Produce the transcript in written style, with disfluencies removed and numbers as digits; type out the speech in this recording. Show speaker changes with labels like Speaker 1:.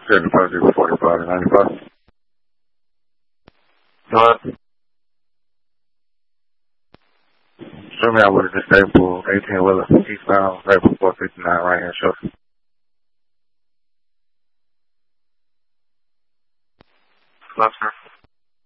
Speaker 1: 750 45 to 95. Hello? Show me out with a disabled 18 wheeler eastbound, right before 59 right hand shoulder. Hello, sir.